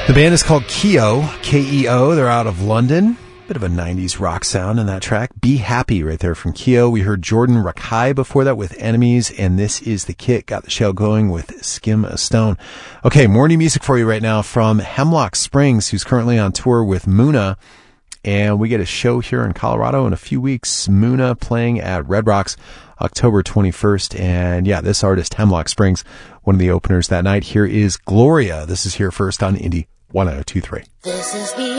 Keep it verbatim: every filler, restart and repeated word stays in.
The band is called Keo, K E O. They're out of London. Bit of a nineties rock sound in that track. Be Happy right there from Keo. We heard Jordan Rakai before that with Enemies, and This Is the Kit. Got the show going with Skim a Stone. Okay, more new music for you right now from Hemlock Springs, who's currently on tour with Muna. And we get a show here in Colorado in a few weeks. Muna playing at Red Rocks October twenty-first. And yeah, this artist, Hemlock Springs, one of the openers that night. Here is Gloria. This is here first on Indie one oh two three. This is the